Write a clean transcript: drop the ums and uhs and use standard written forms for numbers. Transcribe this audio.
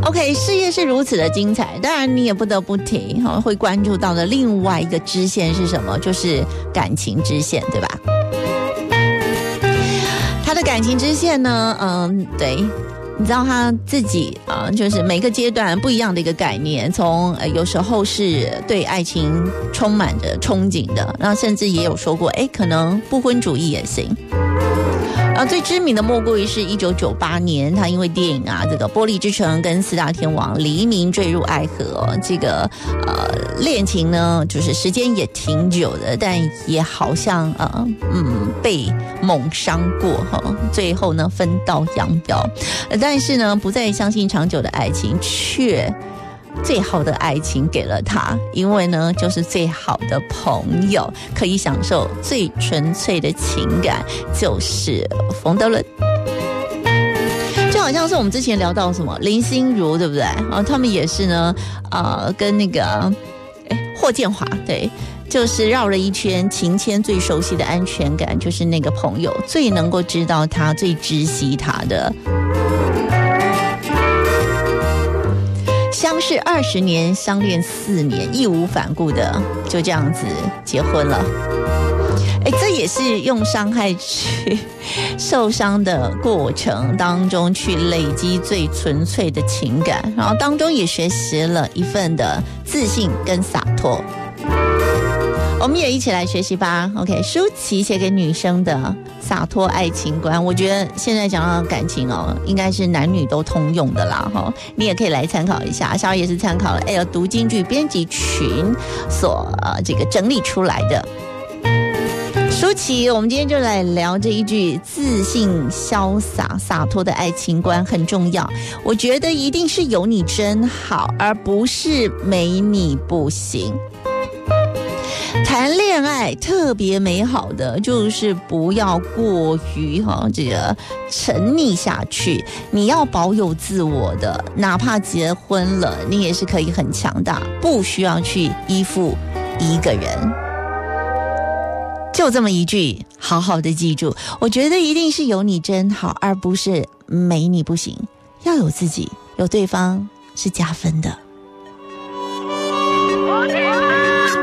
OK， 事业是如此的精彩，当然你也不得不提会关注到的另外一个支线是什么？就是感情支线，对吧？他的感情支线呢，对，你知道他自己就是每个阶段不一样的一个概念，从有时候是对爱情充满着憧憬的，然后甚至也有说过，可能不婚主义也行。最知名的莫过于是1998年，他因为电影这个《玻璃之城》跟四大天王黎明坠入爱河，这个恋情呢，就是时间也挺久的，但也好像被猛伤过最后呢分道扬镳，但是呢不再相信长久的爱情，却最好的爱情给了他，因为呢就是最好的朋友，可以享受最纯粹的情感，就是冯德伦。就好像是我们之前聊到什么林心如，对不对？他们也是呢跟那个霍建华，对，就是绕了一圈，情牵最熟悉的安全感就是那个朋友，最能够知道他，最知悉他的。相识20年，相恋4年，义无反顾的就这样子结婚了。这也是用伤害去受伤的过程当中去累积最纯粹的情感，然后当中也学习了一份的自信跟洒脱。我们也一起来学习吧。 OK， 舒淇写给女生的洒脱爱情观，我觉得现在讲到感情应该是男女都通用的啦你也可以来参考一下。小也是参考了读金句编辑群所这个整理出来的。舒淇，我们今天就来聊这一句自信潇洒洒脱的爱情观很重要，我觉得一定是有你真好，而不是没你不行。谈恋爱特别美好的就是不要过于这个沉溺下去，你要保有自我的，哪怕结婚了你也是可以很强大，不需要去依附一个人。就这么一句，好好的记住，我觉得一定是有你真好，而不是没你不行。要有自己，有对方是加分的。